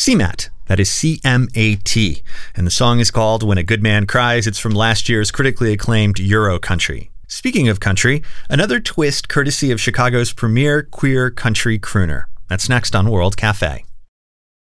CMAT. That is CMAT. And the song is called When a Good Man Cries. It's from last year's critically acclaimed Euro Country. Speaking of country, another twist courtesy of Chicago's premier queer country crooner. That's next on World Cafe.